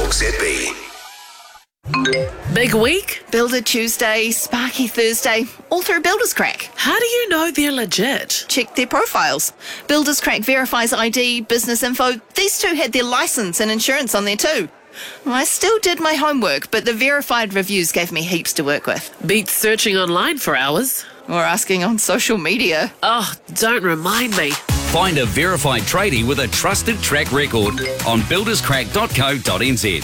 Talk ZB. Big week? Builder Tuesday, Sparky Thursday, all through Builders Crack. How do you know they're legit? Check their profiles. Builders Crack verifies ID, business info. These two had their license and insurance on there too. I still did my homework, but the verified reviews gave me heaps to work with. Beats searching online for hours. Or asking on social media. Oh, don't remind me. Find a verified tradie with a trusted track record on builderscrack.co.nz.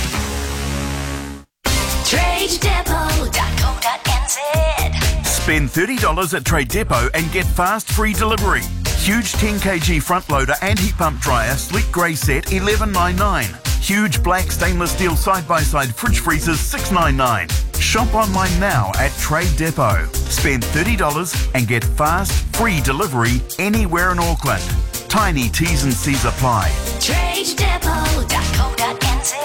TradeDepot.co.nz. Spend $30 at Trade Depot and get fast free delivery. Huge 10kg front loader and heat pump dryer, sleek grey set, $11.99. Huge black stainless steel side-by-side fridge freezers, $6.99. Shop online now at Trade Depot. Spend $30 and get fast free delivery anywhere in Auckland. Tiny T's and C's apply. TradeDepot.co.nz.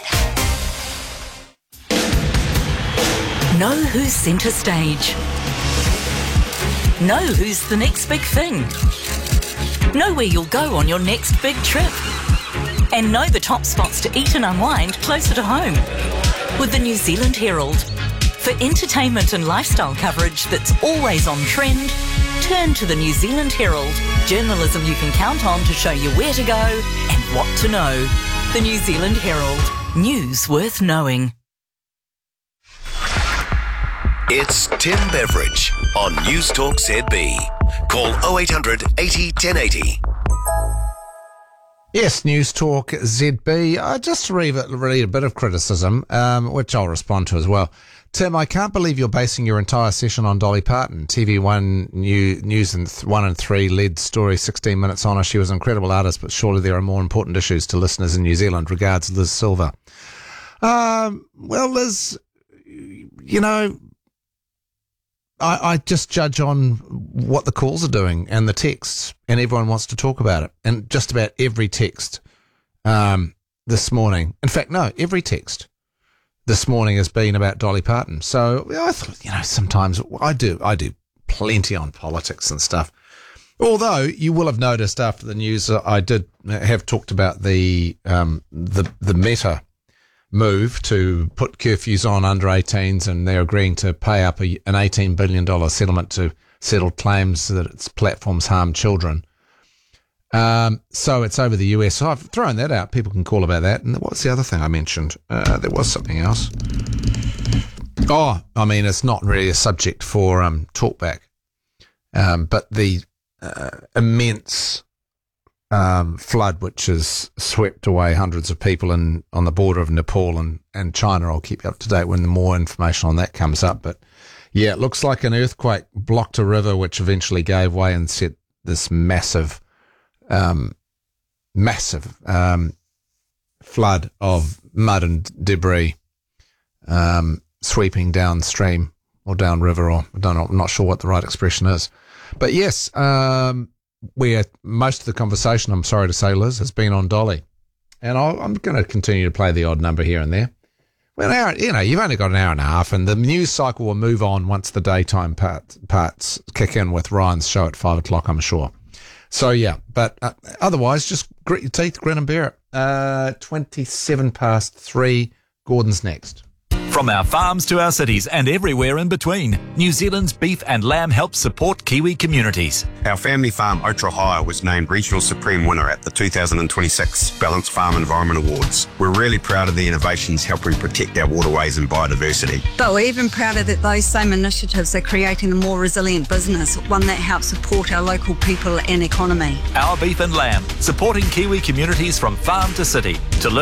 Know who's centre stage. Know who's the next big thing. Know where you'll go on your next big trip. And know the top spots to eat and unwind closer to home. With the New Zealand Herald. For entertainment and lifestyle coverage that's always on trend, turn to the New Zealand Herald. Journalism you can count on to show you where to go and what to know. The New Zealand Herald. News worth knowing. It's Tim Beveridge on News Talk ZB. Call 0800 80 1080. Yes, News Talk ZB. I just read a bit of criticism, which I'll respond to as well. Tim, I can't believe you're basing your entire session on Dolly Parton. TV1 News 1 and 3 led story 16 minutes on her. She was an incredible artist, but surely there are more important issues to listeners in New Zealand. Regards, Liz Silver. Well, Liz, you know, I just judge on what the calls are doing and the texts, and everyone wants to talk about it. And just about every text this morning, in fact, no, every text this morning has been about Dolly Parton. So I thought, you know, sometimes I do plenty on politics and stuff. Although you will have noticed after the news, I did have talked about the Meta move to put curfews on under 18s, and they're agreeing to pay up an $18 billion settlement to settle claims that its platforms harm children. So it's over the US. So I've thrown that out. People can call about that. And what's the other thing I mentioned? There was something else. Oh, I mean, it's not really a subject for talkback, but the immense flood which has swept away hundreds of people on the border of Nepal and China. I'll keep you up to date when more information on that comes up. But yeah, it looks like an earthquake blocked a river which eventually gave way and set this massive flood of mud and debris sweeping downstream or downriver, or I don't know, I'm not sure what the right expression is. But yes, where most of the conversation, I'm sorry to say, Liz, has been on Dolly. And I'm going to continue to play the odd number here and there. Well, you've only got an hour and a half, and the news cycle will move on once the daytime parts kick in with Ryan's show at 5 o'clock, I'm sure. So, yeah, but otherwise, just grit your teeth, grin and bear it. 27 past 3, Gordon's next. From our farms to our cities and everywhere in between, New Zealand's beef and lamb helps support Kiwi communities. Our family farm, Otrahire, was named Regional Supreme Winner at the 2026 Balanced Farm Environment Awards. We're really proud of the innovations helping protect our waterways and biodiversity. But we're even prouder that those same initiatives are creating a more resilient business, one that helps support our local people and economy. Our beef and lamb, supporting Kiwi communities from farm to city. To